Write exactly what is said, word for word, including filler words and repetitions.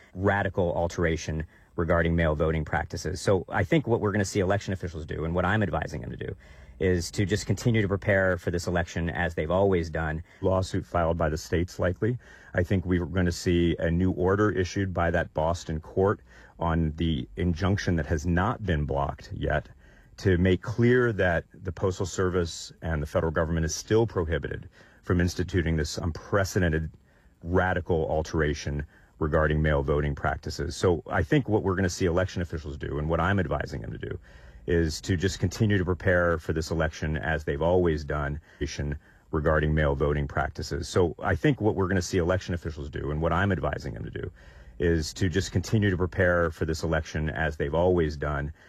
radical alteration regarding mail voting practices. So I think what we're going to see election officials do, and what I'm advising them to do, is to just continue to prepare for this election as they've always done. Lawsuit filed by the states likely. I think we're going to see a new order issued by that Boston court on the injunction that has not been blocked yet to make clear that the Postal Service and the federal government is still prohibited from instituting this unprecedented radical alteration regarding mail voting practices. So I think what we're going to see election officials do, and what I'm advising them to do, is to just continue to prepare for this election as they've always done regarding mail voting practices. So I think what we're going to see election officials do, and what I'm advising them to do, is to just continue to prepare for this election as they've always done.